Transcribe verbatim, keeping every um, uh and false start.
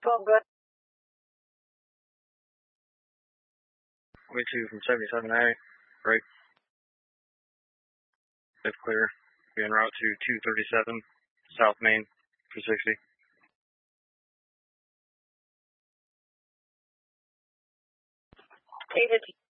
twelve, good. twenty-two from seventy-seven A, right. If clear, be en route to two thirty-seven, South Main, two sixty. eight fifty.